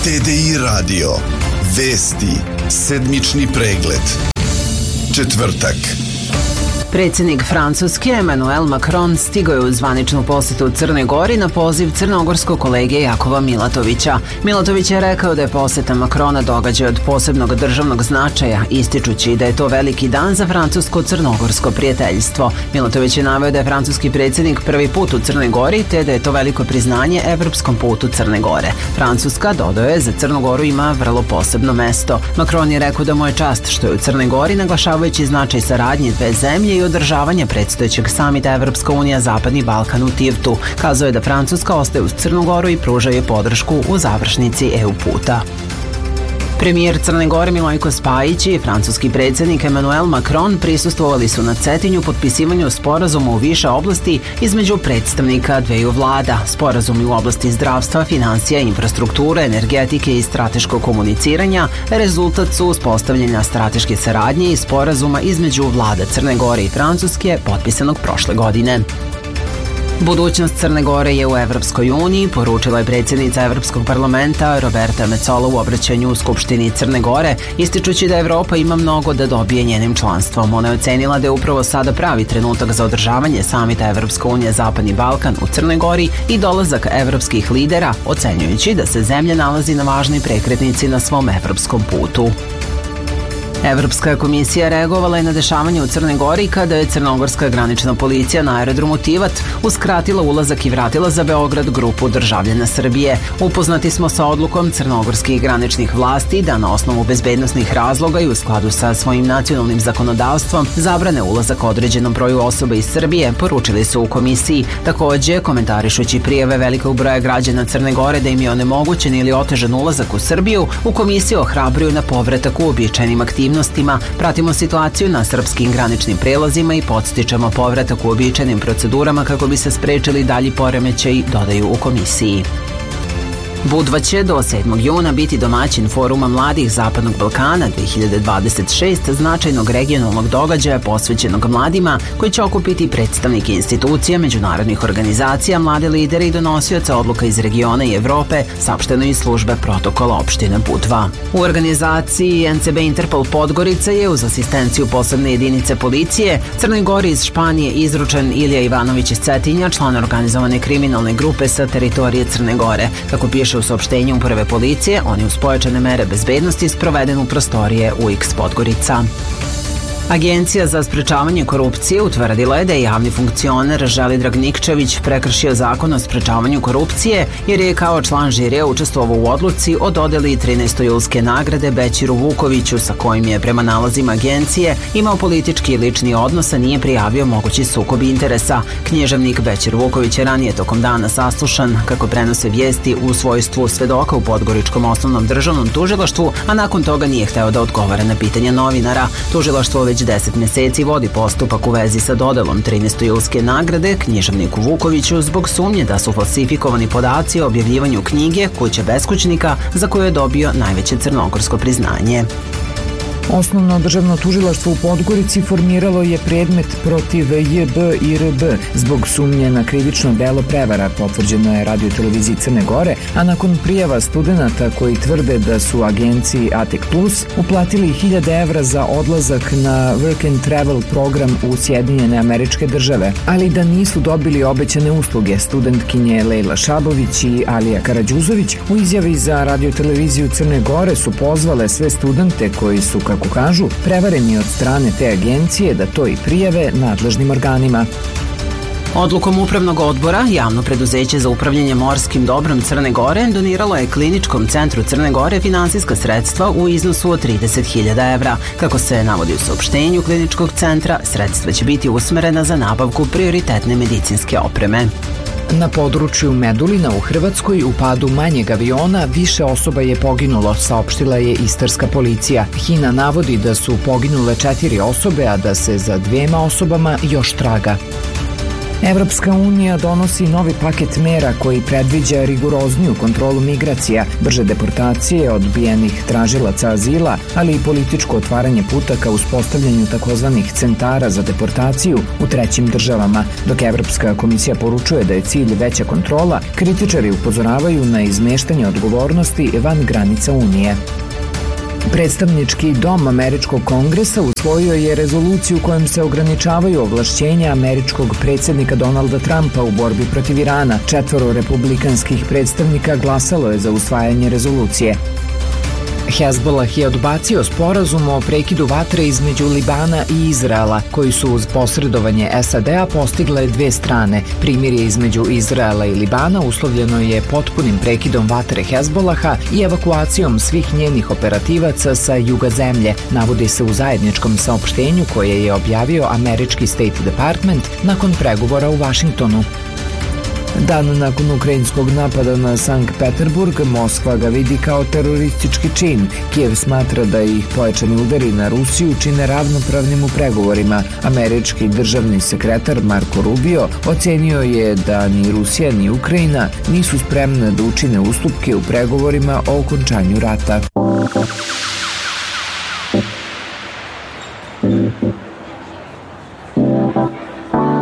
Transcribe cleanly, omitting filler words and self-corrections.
TDI radio. Vesti. Sedmični pregled. Četvrtak. Predsjednik Francuske Emmanuel Macron stigao je u zvaničnu posjetu Crnoj Gori na poziv crnogorskog kolege Jakova Milatovića. Milatović je rekao da je posjeta Macrona događaj od posebnog državnog značaja, ističući da je to veliki dan za francusko-crnogorsko prijateljstvo. Milatović je naveo da je francuski predsjednik prvi put u Crnoj Gori, te da je to veliko priznanje evropskom putu Crne Gore. Francuska, dodao je, za Crnu Goru ima vrlo posebno mesto. Macron je rekao da mu je čast što je u Crnoj Gori, naglašavajući značaj saradnje dve zemlje i održavanja predstojećeg samita Evropska unija Zapadni Balkan u Tivtu. Kazao je da Francuska ostaje uz Crnu Goru i pruža je podršku u završnici EU puta. Premijer Crne Gore Milojko Spajić i francuski predsjednik Emmanuel Macron prisustvovali su na Cetinju potpisivanju sporazuma u više oblasti između predstavnika dveju vlada. Sporazumi u oblasti zdravstva, financija, infrastrukture, energetike i strateškog komuniciranja rezultat su uspostavljanja strateške saradnje i sporazuma između vlada Crne Gore i Francuske potpisanog prošle godine. Budućnost Crne Gore je u Evropskoj uniji, poručila je predsjednica Evropskog parlamenta Roberta Metsola u obraćanju u Skupštini Crne Gore, ističući da Evropa ima mnogo da dobije njenim članstvom. Ona je ocenila da je upravo sada pravi trenutak za održavanje samita Evropska unija Zapadni Balkan u Crnoj Gori i dolazak evropskih lidera, ocenjujući da se zemlja nalazi na važnoj prekretnici na svom evropskom putu. Evropska komisija reagovala je na dešavanje u Crnoj Gori kada je crnogorska granična policija na aerodromu Tivat uskratila ulazak i vratila za Beograd grupu državljana Srbije. Upoznati smo sa odlukom crnogorskih graničnih vlasti da na osnovu bezbednosnih razloga i u skladu sa svojim nacionalnim zakonodavstvom zabrane ulazak određenom broju osoba iz Srbije, poručili su u komisiji. Takođe, komentarišući prijave velikog broja građana Crne Gore da im je onemogućen ili otežan ulazak u Srbiju, u komisiji ohrabruju na povratak u uobičajenim aktivnostima. Pratimo situaciju na srpskim graničnim prelazima i podstičemo povratak u uobičajenim procedurama kako bi se sprečili dalji poremećaji, dodaju u komisiji. Budva će do 7. juna biti domaćin Foruma mladih Zapadnog Balkana 2026, značajnog regionalnog događaja posvećenog mladima koji će okupiti predstavnike institucija, međunarodnih organizacija, mlade lidere i donosioca odluka iz regiona i Evrope, saopšteno iz službe protokola opštine Budva. U organizaciji NCB Interpol Podgorica je uz asistenciju posebne jedinice policije Crnoj Gori iz Španije izručen Ilija Ivanović iz Cetinja, član organizovane kriminalne grupe sa teritorije Crne Gore. Kako piše u saopštenju Uprave policije, on je uz pojačane mere bezbednosti sproveden u prostorije UX Podgorica. Agencija za sprečavanje korupcije utvrdila je da je javni funkcioner Želidrag Nikčević prekršio zakon o sprečavanju korupcije jer je kao član žirija učestvovao u odluci o dodeli 13. julske nagrade Bećiru Vukoviću, sa kojim je prema nalazima agencije imao politički i lični odnos, a nije prijavio mogući sukob interesa. Književnik Bećir Vuković je ranije tokom dana saslušan, kako prenose vijesti, u svojstvu svedoka u Podgoričkom osnovnom državnom tužilaštvu, a nakon toga nije hteo da odgovara na pitanja novinara. Tužilaštvo već 10 mjeseci vodi postupak u vezi sa dodelom 13. julske nagrade književniku Vukoviću zbog sumnje da su falsifikovani podaci o objavljivanju knjige Kuća beskućnika, za koju je dobio najveće crnogorsko priznanje. Osnovno državno tužilaštvo u Podgorici formiralo je predmet protiv JB i RB zbog sumnje na krivično delo prevara, potvrđeno je Radio-televiziji Crne Gore, a nakon prijava studenata koji tvrde da su agenciji Atek Plus uplatili 1000 evra za odlazak na work and travel program u Sjedinjene Američke Države, ali da nisu dobili obećane usluge. Studentkinje Lejla Šabović i Alija Karađuzović u izjavi za Radio-televiziju Crne Gore su pozvale sve studente koji su, kako kažu, prevareni od strane te agencije da to i prijave nadležnim organima. Odlukom Upravnog odbora, Javno preduzeće za upravljanje morskim dobrom Crne Gore doniralo je Kliničkom centru Crne Gore finansijska sredstva u iznosu od 30.000 evra. Kako se navodi u saopštenju Kliničkog centra, sredstva će biti usmerena za nabavku prioritetne medicinske opreme. Na području Medulina u Hrvatskoj u padu manjeg aviona više osoba je poginulo, saopštila je istarska policija. HINA navodi da su poginule 4 osobe, a da se za 2 osobama još traga. Evropska unija donosi novi paket mera koji predviđa rigorozniju kontrolu migracija, brže deportacije odbijenih tražilaca azila, ali i političko otvaranje puta ka uspostavljanju takozvanih centara za deportaciju u trećim državama. Dok Evropska komisija poručuje da je cilj veća kontrola, kritičari upozoravaju na izmeštanje odgovornosti van granica Unije. Predstavnički dom Američkog kongresa usvojio je rezoluciju kojom se ograničavaju ovlašćenja američkog predsjednika Donalda Trumpa u borbi protiv Irana. 4 republikanskih predstavnika glasalo je za usvajanje rezolucije. Hezbollah je odbacio sporazum o prekidu vatre između Libana i Izraela, koji su uz posredovanje SAD-a postigle dve strane. Primirje između Izraela i Libana uslovljeno je potpunim prekidom vatre Hezbollaha i evakuacijom svih njenih operativaca sa juga zemlje, navodi se u zajedničkom saopštenju koje je objavio američki State Department nakon pregovora u Vašingtonu. Dan nakon ukrajinskog napada na Sankt Peterburg, Moskva ga vidi kao teroristički čin. Kijev smatra da ih pojačani udari na Rusiju čine ravnopravnim u pregovorima. Američki državni sekretar Marko Rubio ocenio je da ni Rusija ni Ukrajina nisu spremne da učine ustupke u pregovorima o okončanju rata.